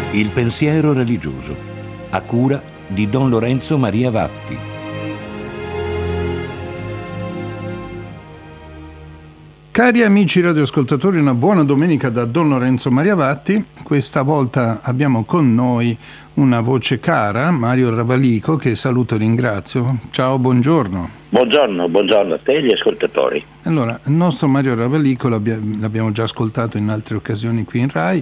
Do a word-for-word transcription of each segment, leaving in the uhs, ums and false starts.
Il pensiero religioso, a cura di Don Lorenzo Maria Vatti. Cari amici radioascoltatori, una buona domenica da Don Lorenzo Maria Vatti. Questa volta abbiamo con noi una voce cara, Mario Ravalico, che saluto e ringrazio. Ciao, buongiorno. Buongiorno, buongiorno a te e agli ascoltatori. Allora, il nostro Mario Ravalico l'abbiamo già ascoltato in altre occasioni qui in Rai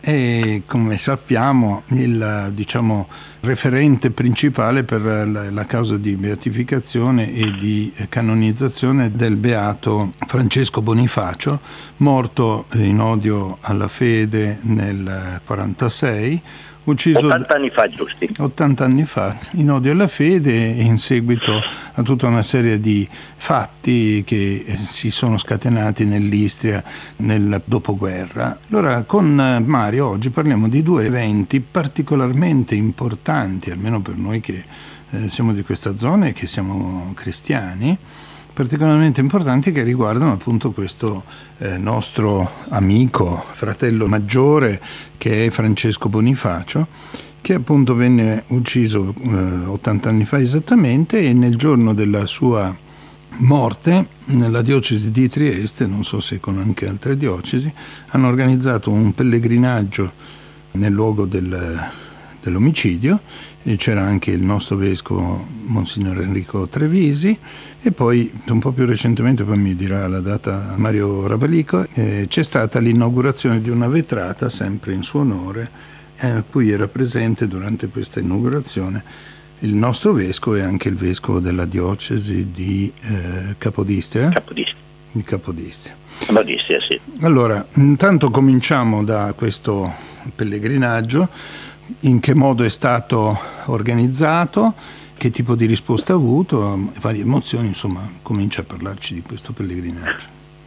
e, come sappiamo, il diciamo referente principale per la, la causa di beatificazione e di canonizzazione del beato Francesco Bonifacio, morto in odio alla fede nel quarantasei, ucciso ottanta anni fa, giusti? ottanta anni fa, in odio alla fede e in seguito a tutta una serie di fatti che si sono scatenati nell'Istria nel dopoguerra. Allora, con Mario oggi parliamo di due eventi particolarmente importanti, almeno per noi che eh, siamo di questa zona e che siamo cristiani, particolarmente importanti, che riguardano appunto questo eh, nostro amico, fratello maggiore, che è Francesco Bonifacio, che appunto venne ucciso eh, ottanta anni fa esattamente, e nel giorno della sua morte nella diocesi di Trieste, non so se con anche altre diocesi, hanno organizzato un pellegrinaggio nel luogo del, dell'omicidio, e c'era anche il nostro vescovo Monsignor Enrico Trevisi, e poi un po' più recentemente, poi mi dirà la data Mario Ravalico, eh, c'è stata l'inaugurazione di una vetrata sempre in suo onore, eh, a cui era presente durante questa inaugurazione il nostro vescovo e anche il vescovo della diocesi di eh, Capodistria. Capodistria. Di Capodistria. Capodistria, sì. Allora, intanto cominciamo da questo pellegrinaggio. In che modo è stato organizzato, che tipo di risposta ha avuto, varie emozioni, insomma, comincia a parlarci di questo pellegrinaggio.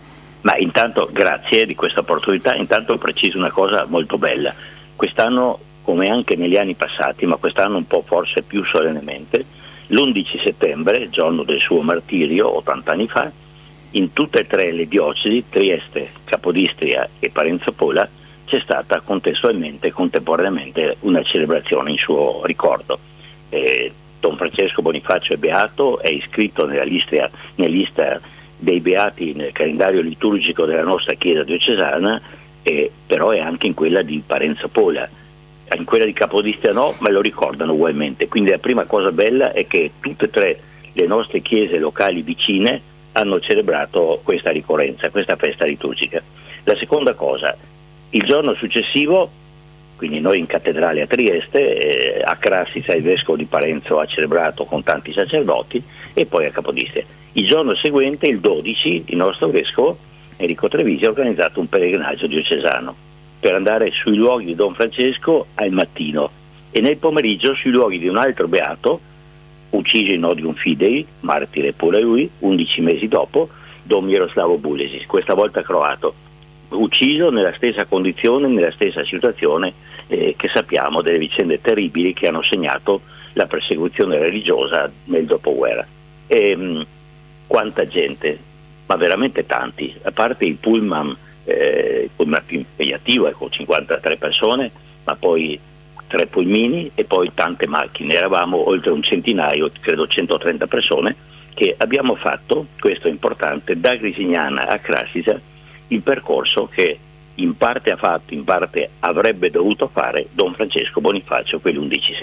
Ma intanto grazie di questa opportunità. Intanto preciso una cosa molto bella: quest'anno, come anche negli anni passati, ma quest'anno un po' forse più solennemente, l'undici settembre, giorno del suo martirio, ottanta anni fa, in tutte e tre le diocesi, Trieste, Capodistria e Parenzo Pola, c'è stata contestualmente, contemporaneamente, una celebrazione in suo ricordo. Eh, Don Francesco Bonifacio è beato, è iscritto nella lista, nella lista dei beati nel calendario liturgico della nostra Chiesa diocesana, eh, però è anche in quella di Parenzo Pola. In quella di Capodistria no, ma lo ricordano ugualmente. Quindi la prima cosa bella è che tutte e tre le nostre chiese locali vicine hanno celebrato questa ricorrenza, questa festa liturgica. La seconda cosa: il giorno successivo, quindi noi in cattedrale a Trieste, eh, a Crassisa il vescovo di Parenzo ha celebrato con tanti sacerdoti, e poi a Capodistria. Il giorno seguente, il dodici, il nostro vescovo Enrico Trevisi ha organizzato un pellegrinaggio diocesano per andare sui luoghi di Don Francesco al mattino, e nel pomeriggio sui luoghi di un altro beato, ucciso in odium fidei, martire pure lui, undici mesi dopo, Don Miroslavo Bulesis, questa volta croato, ucciso nella stessa condizione, nella stessa situazione eh, che sappiamo delle vicende terribili che hanno segnato la persecuzione religiosa nel dopoguerra. E, mh, quanta gente, ma veramente tanti, a parte il pullman, eh, il pullman più impegnativo, ecco, cinquantatré persone, ma poi tre pulmini e poi tante macchine. Eravamo oltre un centinaio, credo centotrenta persone, che abbiamo fatto, questo è importante, da Grisignana a Crassisa, il percorso che in parte ha fatto, in parte avrebbe dovuto fare Don Francesco Bonifacio quell'undici